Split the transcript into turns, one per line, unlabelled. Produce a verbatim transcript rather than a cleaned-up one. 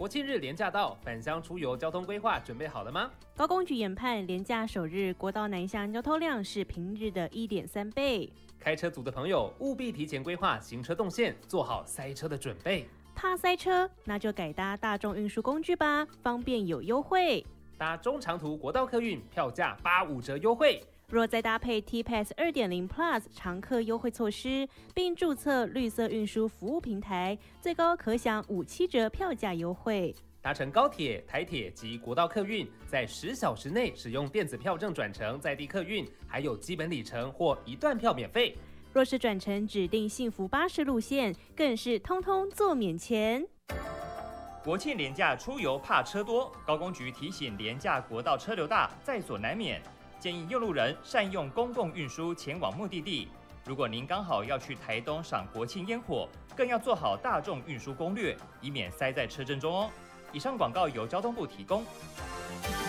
国庆日连假到，返乡出游交通规划准备好了吗？
高公局研判，连假首日国道南向交通量是平日的 一点三倍。
开车族的朋友务必提前规划行车动线，做好塞车的准备。
怕塞车，那就改搭大众运输工具吧，方便有优惠。
搭中长途国道客运，票价八五折优惠。
若再搭配 T P A S 二点零 Plus 常客优惠措施，并注册绿色运输服务平台，最高可享五七折票价优惠。
搭乘高铁、台铁及国道客运，在十小时内使用电子票证转乘在地客运，还有基本里程或一段票免费。
若是转乘指定幸福巴士路线，更是通通做免钱。
国庆连假出游怕车多，高公局提醒连假国道车流大，在所难免。建议用路人善用公共运输前往目的地。如果您刚好要去台东赏国庆烟火，更要做好大众运输攻略，以免塞在车阵中哦。以上广告由交通部提供。